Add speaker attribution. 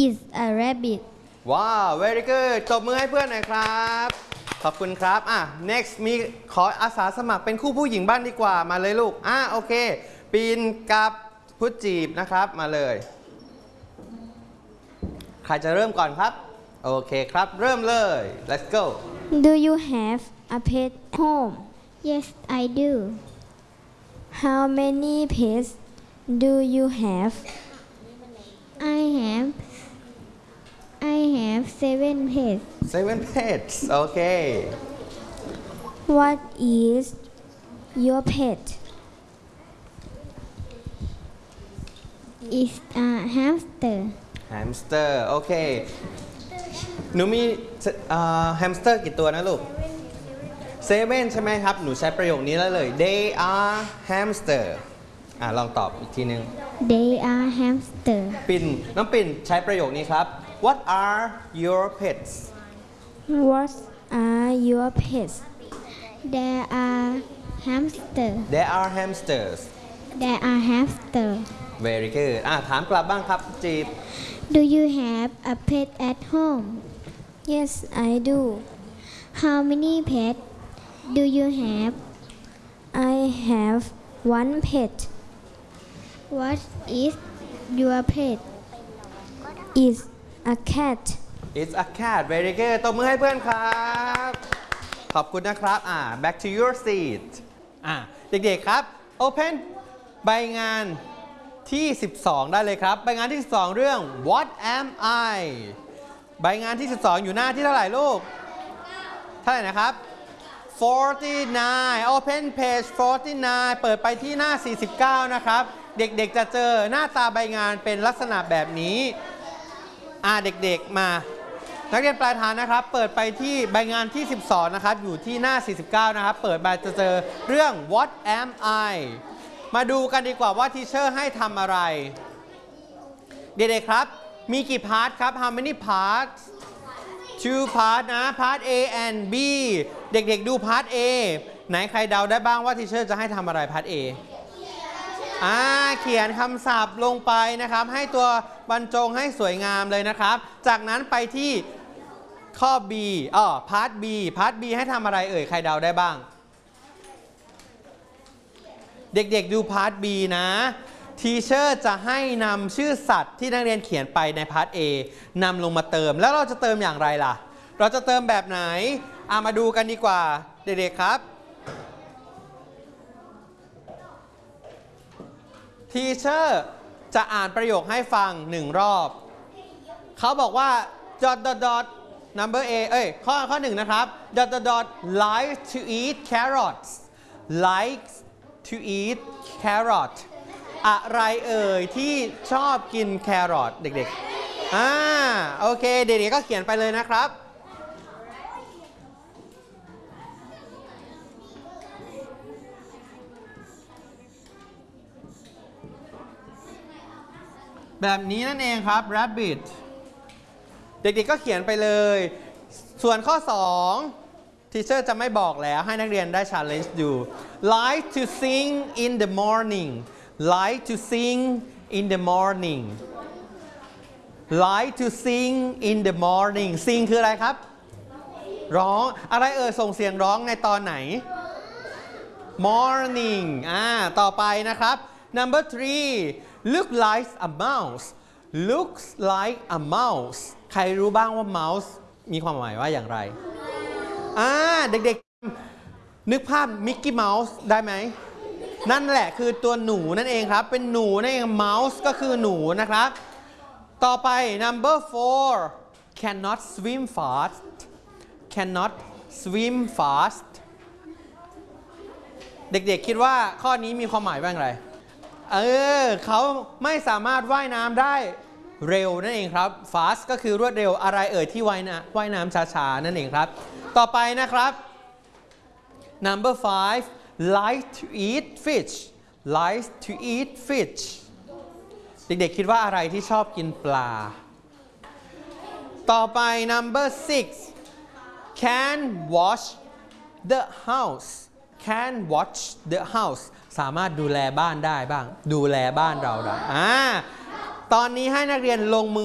Speaker 1: is a rabbit
Speaker 2: ว้าว very good ตบมือให้เพื่อนหน่อยครับขอบคุณครับnext มีขออาสาสมัครเป็นคู่ผู้หญิงบ้างดีกว่ามาเลยลูกโอเคปีนกับพุทจีบนะครับมาเลยใครจะเริ่มก่อนครับโอเคครับเริ่มเลย let's go
Speaker 1: Do you have a pet home Yes I do How many pets do you have I have 7 pets
Speaker 2: 7 pets โอเค
Speaker 1: What is your pet Is a hamster
Speaker 2: hamster โอเคหนูมีแฮมสเตอร์กี่ตัวนะลูก7ใช่ไหมครับหนูใช้ประโยคนี้แล้วเลย They are hamster ลองตอบอีกทีนึง
Speaker 1: They are hamster
Speaker 2: น้องปิ่นใช้ประโยคนี้ครับ What are your pets
Speaker 1: What are your pets There are hamster
Speaker 2: They are hamsters
Speaker 1: There are hamster
Speaker 2: Very good ถามกลับบ้างครับจีบ
Speaker 1: Do you have a pet at home Yes I do How many pets do you have I have 1 pet What is your pet Is a cat
Speaker 2: It's a cat Very good ตบมือให้เพื่อนครับขอบคุณนะครับback to your seat เด็กๆครับ Open ใบงานที่12ได้เลยครับใบงานที่12เรื่อง What am I ใบงานที่12อยู่หน้าที่เท่าไหร่ลูกเท่าไหร่นะครับ49 Open page 49เปิดไปที่หน้า49นะครับเด็กๆจะเจอหน้าตาใบงานเป็นลักษณะแบบนี้เด็กๆมานักเรียนปลายทางนะครับเปิดไปที่ใบงานที่12นะครับอยู่ที่หน้า49นะครับเปิดมาจะเจอเรื่อง What am I มาดูกันดีกว่าว่าทีเชอร์ให้ทำอะไรเด็กๆครับมีกี่พาร์ทครับ How many parts 2 part นะ part A and B เด็กๆดู part A ไหนใครเดาได้บ้างว่าทีเชอร์จะให้ทำอะไร part A เขียนคำศัพท์ลงไปนะครับให้ตัวบรรจงให้สวยงามเลยนะครับจากนั้นไปที่ข้อ B part B ให้ทำอะไรเอ่ยใครเดาได้บ้างเด็กๆดูพาร์ท B นะทีเชอร์จะให้นำชื่อสัตว์ที่นักเรียนเขียนไปในพาร์ท A นำลงมาเติมแล้วเราจะเติมอย่างไรล่ะเราจะเติมแบบไหนมาดูกันดีกว่าเด็กๆครับทีเชอร์จะอ่านประโยคให้ฟัง1รอบเขาบอกว่า number A ข้อ1นะครับ like to eat carrots like to eat carrot อะไรเอ่ยที่ชอบกินแครอทเด็กๆโอเคเด็กๆก็เขียนไปเลยนะครับแบบนี้นั่นเองครับ rabbit เด็กๆก็เขียนไปเลยส่วนข้อ2ทีเชอร์จะไม่บอกแล้วให้นักเรียนได้ challenge ดู like to sing in the morning like to sing in the morning like to sing in the morning sing คืออะไรครับร้องอะไรส่งเสียงร้องในตอนไหน morningต่อไปนะครับ number 3 look like a mouse looks like a mouse ใครรู้บ้างว่า mouse มีความหมายว่าอย่างไรเด็กๆนึกภาพมิกกี้เมาส์ได้ไหมนั่นแหละคือตัวหนูนั่นเองครับเป็นหนูนั่นเอง mouse ก็คือหนูนะครับต่อไป number 4 cannot swim fast cannot swim fast เด็กๆคิดว่าข้อนี้มีความหมายว่าอย่างไรเขาไม่สามารถว่ายน้ำได้เร็วนั่นเองครับ fast ก็คือรวดเร็วอะไรที่ว่ายน้ำช้าๆนั่นเองครับต่อไปนะครับ number 5 like to eat fish like to eat fish เด็กๆคิดว่าอะไรที่ชอบกินปลาต่อไป number 6 can watch the house can watch the house สามารถดูแลบ้านได้บ้างดูแลบ้านเราได้ตอนนี้ให้นักเรียนลงมือ